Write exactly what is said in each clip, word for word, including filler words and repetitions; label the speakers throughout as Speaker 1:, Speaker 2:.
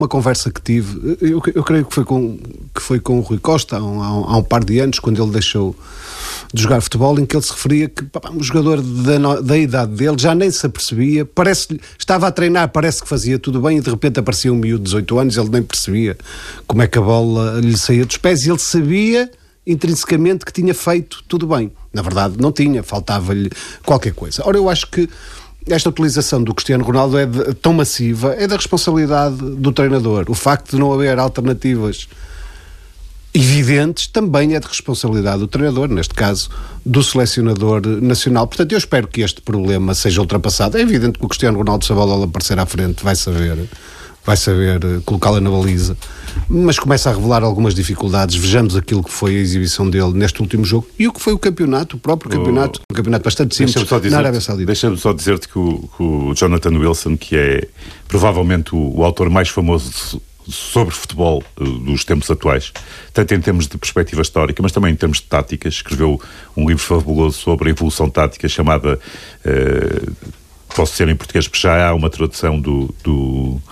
Speaker 1: uma conversa que tive, eu, eu creio que foi com, que foi com o Rui Costa há um, há um par de anos, quando ele deixou de jogar futebol, em que ele se referia que pá, um jogador da, da idade dele já nem se apercebia, parece, estava a treinar, parece que fazia tudo bem, e de repente aparecia um miúdo de dezoito anos, ele nem percebia como é que a bola lhe saía dos pés, e ele sabia intrinsecamente que tinha feito tudo bem. Na verdade não tinha, faltava-lhe qualquer coisa. Ora, eu acho que esta utilização do Cristiano Ronaldo é de, tão massiva, é da responsabilidade do treinador. O facto de não haver alternativas evidentes também é de responsabilidade do treinador, neste caso do selecionador nacional. Portanto, eu espero que este problema seja ultrapassado. É evidente que o Cristiano Ronaldo, se a bola aparecer à frente, vai saber, vai saber colocá-la na baliza, mas começa a revelar algumas dificuldades. Vejamos aquilo que foi a exibição dele neste último jogo e o que foi o campeonato, o próprio campeonato, oh, um campeonato bastante simples na Arábia Saudita.
Speaker 2: Deixa-me só dizer-te que o, que o Jonathan Wilson, que é provavelmente o, o autor mais famoso sobre futebol uh, dos tempos atuais, tanto em termos de perspectiva histórica, mas também em termos de táticas, escreveu um livro fabuloso sobre a evolução tática chamada, uh, posso dizer em português, porque já há uma tradução do do,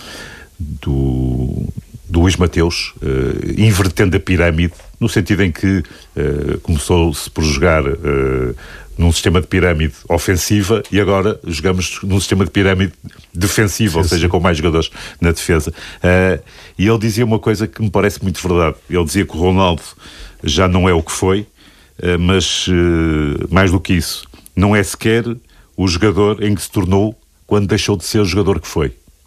Speaker 2: do, do Luís Mateus, uh, invertendo a pirâmide, no sentido em que uh, começou-se por jogar uh, num sistema de pirâmide ofensiva e agora jogamos num sistema de pirâmide defensiva, sim, ou seja, sim, com mais jogadores na defesa. Uh, e ele dizia uma coisa que me parece muito verdade. Ele dizia que o Ronaldo já não é o que foi, uh, mas uh, mais do que isso, não é sequer o jogador em que se tornou quando deixou de ser o jogador que foi.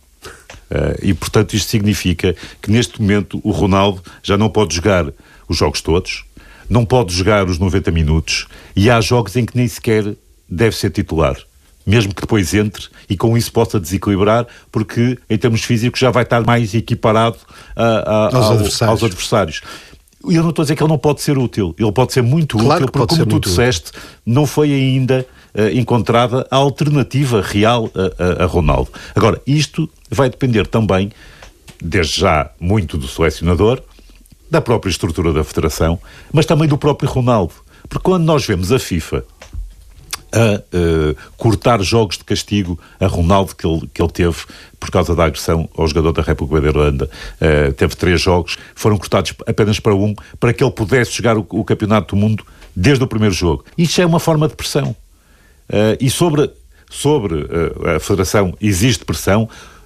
Speaker 2: Uh, e, portanto, isto significa que neste momento o Ronaldo já não pode jogar os jogos todos, não pode jogar os noventa minutos, e há jogos em que nem sequer deve ser titular, mesmo que depois entre e com isso possa desequilibrar, porque em termos físicos já vai estar mais equiparado a, a,
Speaker 1: aos,
Speaker 2: ao,
Speaker 1: adversários.
Speaker 2: aos adversários. E eu não estou a dizer que ele não pode ser útil, ele pode ser muito
Speaker 1: claro
Speaker 2: útil, porque como tu disseste, útil. Não foi ainda uh, encontrada a alternativa real a, a, a Ronaldo. Agora, isto vai depender também, desde já, muito do selecionador, da própria estrutura da Federação, mas também do próprio Ronaldo. Porque quando nós vemos a FIFA a uh, cortar jogos de castigo a Ronaldo que ele, que ele teve por causa da agressão ao jogador da República da Irlanda, uh, teve três jogos, foram cortados apenas para um, para que ele pudesse jogar o, o Campeonato do Mundo desde o primeiro jogo. Isto é uma forma de pressão. Uh, e sobre, sobre uh, a Federação existe pressão,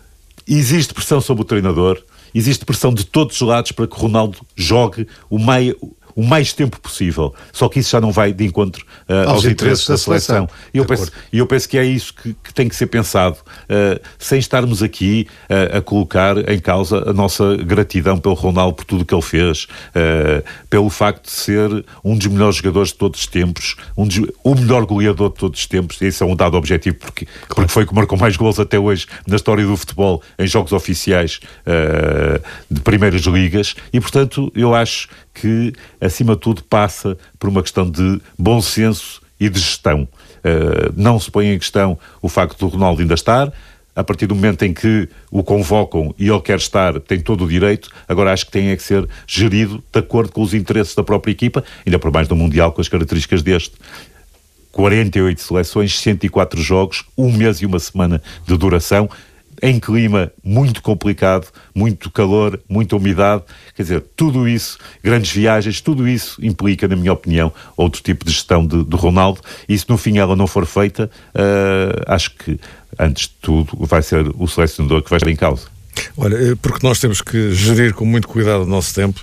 Speaker 2: existe pressão sobre o treinador, existe pressão de todos os lados para que o Ronaldo jogue o meio... o mais tempo possível, só que isso já não vai de encontro uh, aos, aos interesses, interesses da seleção. E eu, penso, eu penso que é isso que, que tem que ser pensado, uh, sem estarmos aqui uh, a colocar em causa a nossa gratidão pelo Ronaldo, por tudo o que ele fez, uh, pelo facto de ser um dos melhores jogadores de todos os tempos, um dos, o melhor goleador de todos os tempos. Esse é um dado objetivo, porque, claro, porque foi o que marcou mais golos até hoje na história do futebol, em jogos oficiais uh, de primeiras ligas, e portanto eu acho que acima de tudo passa por uma questão de bom senso e de gestão. Uh, não se põe em questão o facto do Ronaldo ainda estar. A partir do momento em que o convocam e ele quer estar, tem todo o direito. Agora acho que tem é que ser gerido de acordo com os interesses da própria equipa, ainda por mais no Mundial com as características deste. quarenta e oito seleções, cento e quatro jogos, um mês e uma semana de duração, em clima muito complicado, muito calor, muita umidade, quer dizer, tudo isso, grandes viagens, tudo isso implica, na minha opinião, outro tipo de gestão de, de Ronaldo, e se no fim ela não for feita, uh, acho que, antes de tudo, vai ser o selecionador que vai estar em causa.
Speaker 3: Olha, porque nós temos que gerir com muito cuidado o nosso tempo,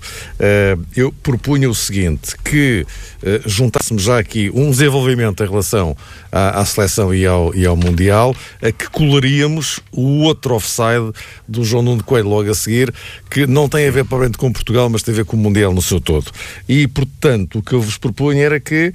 Speaker 3: eu propunha o seguinte, que juntássemos já aqui um desenvolvimento em relação à, à seleção e ao, e ao Mundial, a que colaríamos o outro offside do João Nuno Coelho logo a seguir, que não tem a ver propriamente com Portugal, mas tem a ver com o Mundial no seu todo. E, portanto, o que eu vos propunha era que,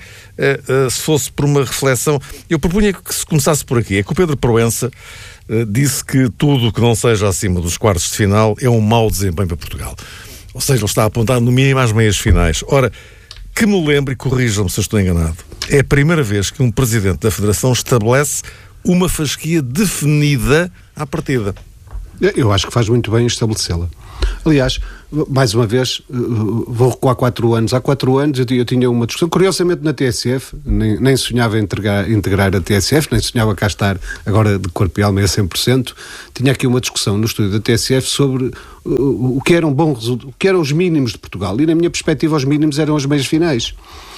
Speaker 3: se fosse por uma reflexão, eu propunha que se começasse por aqui, é que o Pedro Proença disse que tudo o que não seja acima dos quartos de final é um mau desempenho para Portugal. Ou seja, ele está a apontar no mínimo às meias finais. Ora, que me lembre, e corrijam-me se eu estou enganado, é a primeira vez que um presidente da Federação estabelece uma fasquia definida à partida.
Speaker 1: Eu acho que faz muito bem estabelecê-la. Aliás, mais uma vez, vou recuar quatro anos. Há quatro anos eu tinha uma discussão, curiosamente na T S F, nem, nem sonhava integrar, integrar a T S F, nem sonhava cá estar agora de corpo e alma a cem por cento. Tinha aqui uma discussão no estúdio da T S F sobre o, o que era um bom resultado, o que eram os mínimos de Portugal. E na minha perspectiva os mínimos eram as meias finais.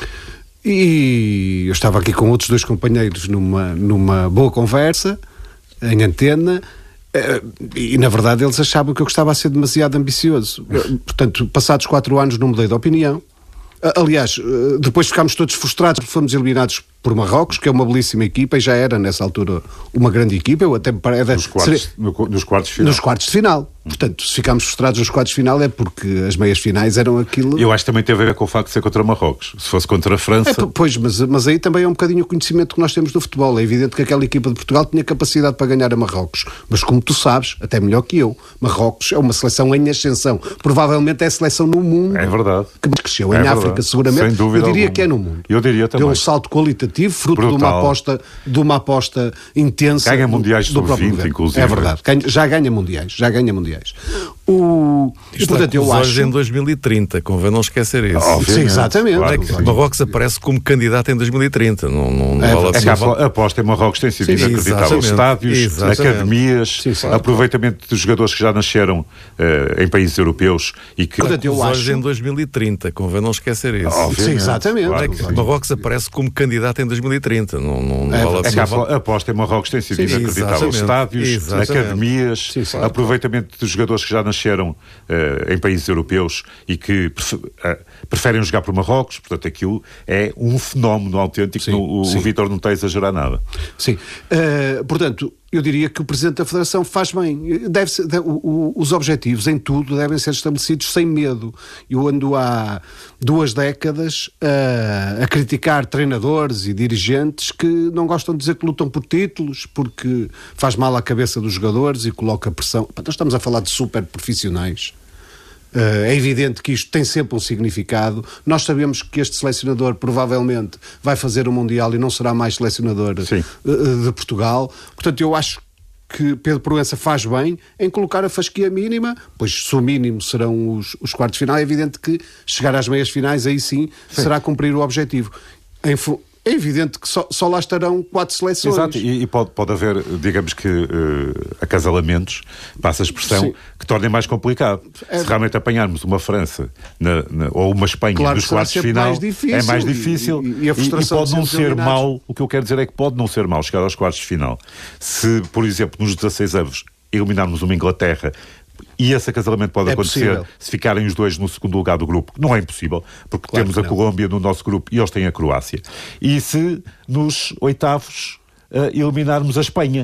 Speaker 1: E eu estava aqui com outros dois companheiros numa, numa boa conversa, em antena, e na verdade eles achavam que eu estava a ser demasiado ambicioso. Portanto, passados quatro anos não mudei de opinião. Aliás, depois ficámos todos frustrados porque fomos eliminados por Marrocos, que é uma belíssima equipa, e já era nessa altura uma grande equipa. Eu até me parece...
Speaker 2: Nos quartos, seria, no, nos quartos de final.
Speaker 1: Nos quartos de final. Portanto, se ficámos frustrados nos quartos de final é porque as meias finais eram aquilo...
Speaker 2: Eu acho que também teve a ver com o facto de ser contra Marrocos. Se fosse contra a França...
Speaker 1: É, pois, mas, mas aí também é um bocadinho o conhecimento que nós temos do futebol. É evidente que aquela equipa de Portugal tinha capacidade para ganhar a Marrocos. Mas como tu sabes, até melhor que eu, Marrocos é uma seleção em ascensão. Provavelmente é a seleção no mundo...
Speaker 2: É verdade.
Speaker 1: Que cresceu
Speaker 2: é
Speaker 1: em
Speaker 2: verdade.
Speaker 1: África, seguramente.
Speaker 2: Sem dúvida
Speaker 1: eu diria
Speaker 2: alguma.
Speaker 1: Que é no mundo.
Speaker 2: Eu diria também.
Speaker 1: Deu um salto qualitativo, fruto
Speaker 2: Brutal.
Speaker 1: de uma aposta, de uma aposta intensa.
Speaker 2: Ganha mundiais
Speaker 1: do, do
Speaker 2: sub vinte, inclusive.
Speaker 1: É verdade. Ganha, já ganha mundiais. Já ganha mundiais. O... E, portanto, eu acho...
Speaker 3: em dois mil e trinta, convém não esquecer isso.
Speaker 1: Sim, exatamente.
Speaker 3: Claro que Marrocos aparece como candidato em dois mil e trinta. Não, não, não
Speaker 2: é,
Speaker 3: vale
Speaker 2: é que a aposta em Marrocos tem sido sim, inacreditável. Estádios, exatamente. Academias, sim, claro, aproveitamento claro. dos jogadores que já nasceram uh, em países europeus e que...
Speaker 3: Portanto, eu acho... em dois mil e trinta, convém não esquecer isso.
Speaker 1: Sim, exatamente.
Speaker 3: Claro que claro. Marrocos aparece como candidato em dois mil e trinta. Não, não, não
Speaker 2: é,
Speaker 3: vale
Speaker 2: é que a aposta em Marrocos tem sido sim, inacreditável. Estádios, exatamente. Academias, sim, claro, aproveitamento claro. dos jogadores que já nasceram uh, em países europeus e que prefer, uh, preferem jogar por Marrocos. Portanto, aquilo é um fenómeno autêntico. Sim, no, o sim. o Vítor não está a exagerar nada.
Speaker 1: Sim. Uh, portanto, eu diria que o Presidente da Federação faz bem. Deve ser, deve, o, o, os objetivos em tudo devem ser estabelecidos sem medo. Eu ando há duas décadas uh, a criticar treinadores e dirigentes que não gostam de dizer que lutam por títulos porque faz mal à cabeça dos jogadores e coloca pressão. Nós estamos a falar de super profissionais. Uh, é evidente que isto tem sempre um significado. Nós sabemos que este selecionador provavelmente vai fazer o Mundial e não será mais selecionador uh, de Portugal. Portanto, eu acho que Pedro Proença faz bem em colocar a fasquia mínima, pois se o mínimo serão os, os quartos de final, é evidente que chegar às meias finais aí sim, sim. será cumprir o objetivo. Em fu- É evidente que só, só lá estarão quatro seleções.
Speaker 2: Exato, e, e pode, pode haver, digamos que, uh, acasalamentos, passa a expressão, sim. que tornem mais complicado. É, se realmente apanharmos uma França na, na, ou uma Espanha claro, nos quartos de final, mais difícil, é mais difícil. E, e, a frustração e, e pode não ser mau, o que eu quero dizer é que pode não ser mau chegar aos quartos de final. Se, por exemplo, nos dezasseis anos eliminarmos uma Inglaterra, e esse acasalamento pode é acontecer possível. Se ficarem os dois no segundo lugar do grupo. Não é impossível, porque claro temos a Colômbia no nosso grupo e eles têm a Croácia. E se nos oitavos uh, eliminarmos a Espanha.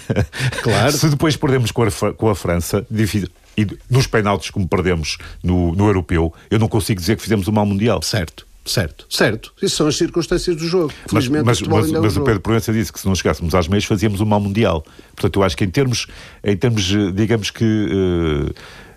Speaker 2: Claro. Se depois perdemos com a, com a França, difícil, e nos penaltis como perdemos no, no Europeu, eu não consigo dizer que fizemos um mau Mundial.
Speaker 1: Certo. Certo, certo. Isso são as circunstâncias do jogo.
Speaker 2: Felizmente, mas mas, mas, mas o Pedro Proença disse que se não chegássemos às meias fazíamos um mau Mundial. Portanto, eu acho que em termos, em termos digamos que, uh,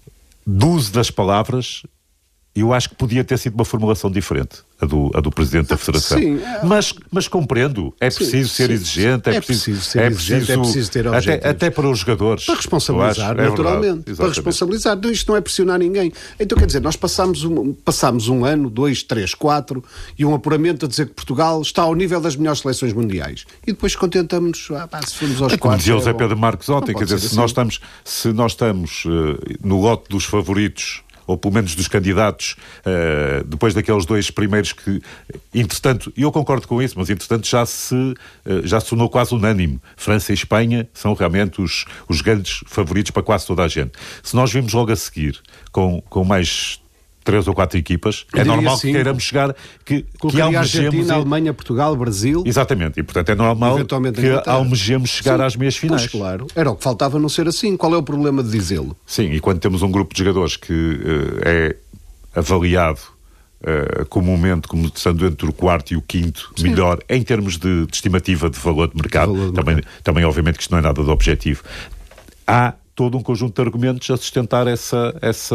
Speaker 2: do uso das palavras, eu acho que podia ter sido uma formulação diferente, a do, a do Presidente da Federação. Sim, é... mas, mas compreendo, é preciso sim, ser sim, exigente, é, é preciso, preciso ser é exigente, preciso, é preciso ter objetivos. Até, até para os jogadores.
Speaker 1: Para responsabilizar, acho, naturalmente. É verdade, para responsabilizar. Não, isto não é pressionar ninguém. Então, quer dizer, nós passámos um, passámos um ano, dois, três, quatro, e um apuramento a dizer que Portugal está ao nível das melhores seleções mundiais. E depois contentamos-nos, ah, pá, se formos aos
Speaker 2: é
Speaker 1: quartos... Como
Speaker 2: dizia o José Pedro Marcos ontem, quer dizer, se, assim. nós estamos, se nós estamos uh, no lote dos favoritos, ou pelo menos dos candidatos, uh, depois daqueles dois primeiros que, entretanto, e eu concordo com isso, mas entretanto já se, uh, já se tornou quase unânime. França e Espanha são realmente os, os grandes favoritos para quase toda a gente. Se nós vimos logo a seguir com, com mais três ou quatro equipas, eu é normal assim, que queiramos chegar, que, que almejemos...
Speaker 1: Argentina, Alemanha, Portugal, Brasil...
Speaker 2: Exatamente, e portanto é normal que almejemos chegar sim, às meias finais.
Speaker 1: Pois claro, era o que faltava não ser assim. Qual é o problema de dizê-lo?
Speaker 2: Sim, e quando temos um grupo de jogadores que uh, é avaliado uh, comumente como estando entre o quarto e o quinto sim. melhor, em termos de, de estimativa de valor de mercado, valor de também, mercado. também obviamente que isto não é nada de objetivo, há todo um conjunto de argumentos a sustentar essa, essa,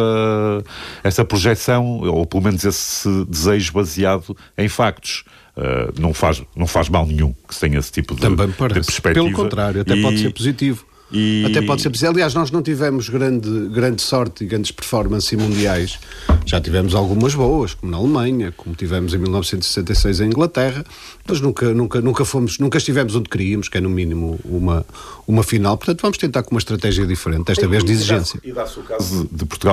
Speaker 2: essa projeção, ou pelo menos esse desejo baseado em factos. Uh, não, faz, não faz mal nenhum que se tenha esse tipo de,
Speaker 1: Também parece.
Speaker 2: de perspectiva.
Speaker 1: Pelo contrário, até
Speaker 2: e...
Speaker 1: pode ser positivo.
Speaker 2: E...
Speaker 1: Até pode ser preciso. Aliás, nós não tivemos grande, grande sorte e grandes performances mundiais. Já tivemos algumas boas, como na Alemanha, como tivemos em mil novecentos e sessenta e seis em Inglaterra, mas nunca, nunca, nunca fomos, nunca estivemos onde queríamos, que é no mínimo uma, uma final. Portanto, vamos tentar com uma estratégia diferente, desta vez de exigência.
Speaker 2: E dá-se o caso de Portugal